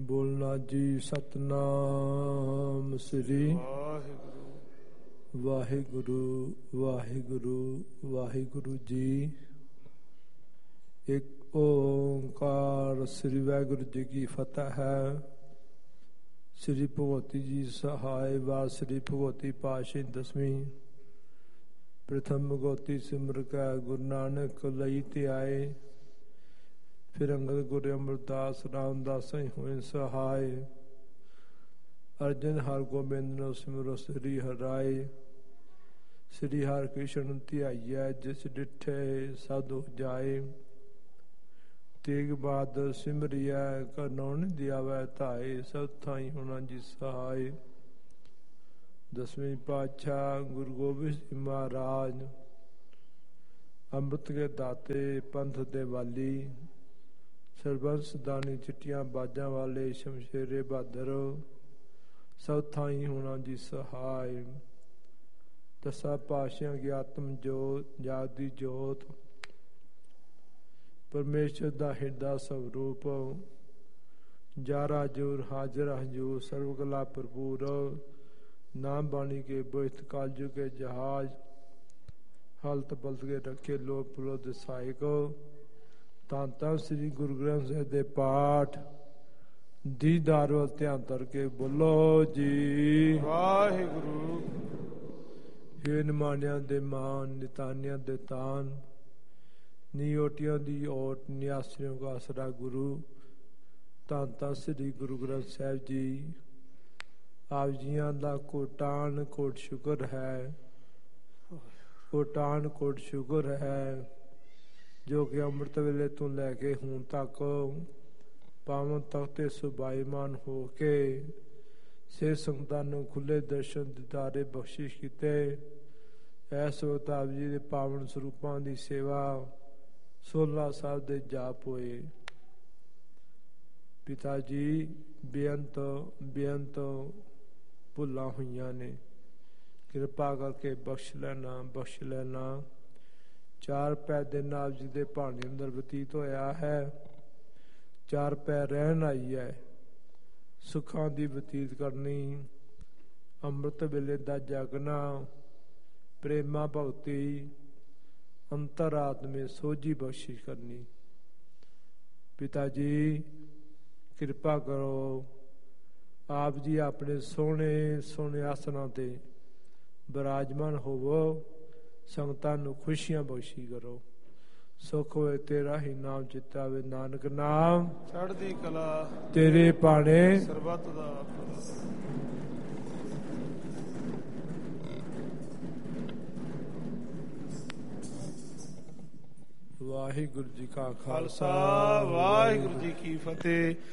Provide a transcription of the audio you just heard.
ਬੋਲਣਾ ਜੀ ਸਤਨਾਮ ਸ੍ਰੀ ਵਾਹਿਗੁਰੂ ਵਾਹਿਗੁਰੂ ਵਾਹਿਗੁਰੂ ਜੀ। ਇੱਕ ਓਂਕਾਰ ਸ੍ਰੀ ਵਾਹਿਗੁਰੂ ਜੀ ਕੀ ਫਤਿਹ ਹੈ। ਸ੍ਰੀ ਭਗਵਤੀ ਜੀ ਸਹਾਇ ਵਾ ਸ੍ਰੀ ਭਗਵਤੀ ਪਾਤਸ਼ਾਹੀ ਦਸਵੀਂ ਪ੍ਰਥਮ ਭਗਵਤੀ ਸਿਮਰ ਕੈ ਗੁਰੂ ਨਾਨਕ ਲਈ ਤੇ ਆਏ। ਫਿਰ ਅੰਗਦ ਗੁਰੂ ਅਮਰਦਾਸ ਰਾਮਦਾਸ ਹੋਏ ਸਹਾਇ। ਅਰਜਨ ਹਰ ਗੋਬਿੰਦ ਨੂੰ ਸਿਮਰੋ ਸ੍ਰੀ ਹਰਿ ਰਾਏ। ਸ੍ਰੀ ਹਰਿ ਕ੍ਰਿਸ਼ਨ ਧਿਆਈਐ ਜਿਸ ਡਿਠੇ ਸਾਧੂ ਜਾਏ। ਤੇਗ ਬਹਾਦਰ ਸਿਮਰਿਐ ਕਰਨੋ ਨਿਧਿ ਆਵੈ ਧਾਏ। ਸਭ ਥਾਈ ਹੋਣਾ ਜੀ ਸਹਾਇ। ਦਸਵੇਂ ਪਾਤਸ਼ਾਹ ਗੁਰੂ ਗੋਬਿੰਦ ਸਿੰਘ ਮਹਾਰਾਜ ਅੰਮ੍ਰਿਤ ਕੇ ਦਾਤੇ ਪੰਥ ਦੇ ਵਾਲੀ ਸਰਬੰਸ ਦਾਨੀ ਚਿੱਟੀਆਂ ਬਾਜਾਂ ਵਾਲੇ ਸ਼ਮਸ਼ੇਰੇ ਬਹਾਦਰ ਸਭ ਥਾਈ ਹੋਣਾ ਜੀ ਸਹਾਇ। ਦਸਾਂ ਪਾਤਸ਼ਾਹਾਂ ਕੀ ਆਤਮ ਜੋਤ ਜਾਗਦੀ ਜੋਤ ਪਰਮੇਸ਼ਰ ਦਾ ਹਿਰਦਾ ਸਵਰੂਪ ਜਾਰਾ ਜੋਰ ਹਾਜ਼ਰ ਹਜੂਰ ਸਰਵ ਕਲਾ ਭਰਪੂਰ ਨਾਮ ਬਾਣੀ ਕੇ ਬੋਇਤ ਕਾਲਜੂ ਕੇ ਜਹਾਜ਼ ਹਾਲਤ ਬਲਤ ਕੇ ਰੱਖੇ ਲੋ ਪੁਲੋ ਦਸਾਇਕ। ਤਾਂ ਤਾਂ ਸ੍ਰੀ ਗੁਰੂ ਗ੍ਰੰਥ ਸਾਹਿਬ ਦੇ ਪਾਠ ਦੀਦਾਰ ਵੱਲ ਧਿਆਨ ਧਰ ਕੇ ਬੋਲੋ ਜੀ ਵਾਹਿਗੁਰੂ। ਹੇ ਨਿਮਾਣਿਆਂ ਦੇ ਮਾਨ ਨਿਤਾਨਿਆਂ ਦੇ ਤਾਨ ਨਿਓਟਿਆਂ ਦੀ ਓਟ ਨਿਆਸਰਿਆਂ ਦਾ ਆਸਰਾ ਗੁਰੂ। ਤਾਂ ਤਾਂ ਸ੍ਰੀ ਗੁਰੂ ਗ੍ਰੰਥ ਸਾਹਿਬ ਜੀ ਆਪ ਜੀਆਂ ਦਾ ਕੋਟਾਨ ਕੋਟ ਸ਼ੁਕਰ ਹੈ। ਕੋਟਾਨ ਕੋਟ ਸ਼ੁਕਰ ਹੈ ਜੋ ਕਿ ਅੰਮ੍ਰਿਤ ਵੇਲੇ ਤੋਂ ਲੈ ਕੇ ਹੁਣ ਤੱਕ ਪਾਵਨ ਤਖਤ ਤੇ ਸੁਭਾਈਮਾਨ ਹੋ ਕੇ ਸੇ ਸੰਗਤਾਂ ਨੂੰ ਖੁੱਲੇ ਦਰਸ਼ਨ ਦਿਦਾਰੇ ਬਖਸ਼ਿਸ਼ ਕੀਤੇ। ਐਸ ਵਕਤ ਆਪ ਜੀ ਦੇ ਪਾਵਨ ਸਰੂਪਾਂ ਦੀ ਸੇਵਾ 16 ਸਾਹਿਬ ਦੇ ਜਾਪ ਹੋਏ। ਪਿਤਾ ਜੀ ਬੇਅੰਤ ਭੁੱਲਾਂ ਹੋਈਆਂ ਨੇ, ਕਿਰਪਾ ਕਰਕੇ ਬਖਸ਼ ਲੈਣਾ। 4 ਪੈ ਦਿਨ ਆਪ ਜੀ ਦੇ ਭਾਣੇ ਅੰਦਰ ਬਤੀਤ ਹੋਇਆ ਹੈ। 4 ਪੈ ਰਹਿਣ ਆਈ ਹੈ। ਸੁੱਖਾਂ ਦੀ ਬਤੀਤ ਕਰਨੀ, ਅੰਮ੍ਰਿਤ ਵੇਲੇ ਦਾ ਜਾਗਣਾ, ਪ੍ਰੇਮਾ ਭਗਤੀ, ਅੰਤਰਾਤਮੇ ਸੋਝੀ ਬਖਸ਼ਿਸ਼ ਕਰਨੀ। ਪਿਤਾ ਜੀ ਕਿਰਪਾ ਕਰੋ, ਆਪ ਜੀ ਆਪਣੇ ਸੋਹਣੇ ਆਸਨਾਂ ਤੇ ਬਿਰਾਜਮਾਨ ਹੋਵੋ। ਸੰਗਤਾਂ ਨੂੰ ਖੁਸ਼ੀਆਂ ਬਖਸ਼ੀ ਕਰੋ। ਸੁਖ ਹੋਏ ਤੇਰਾ ਹੀ ਨਾਮ ਚਿਤਾਵੇ ਨਾਨਕ ਨਾਮ ਚੜ੍ਹਦੀ ਕਲਾ ਤੇਰੇ ਭਾਣੇ ਸਰਬੱਤ ਦਾ। ਵਾਹਿਗੁਰੂ ਜੀ ਕਾ ਖਾਲਸਾ ਵਾਹਿਗੁਰੂ ਜੀ ਕੀ ਫਤਿਹ।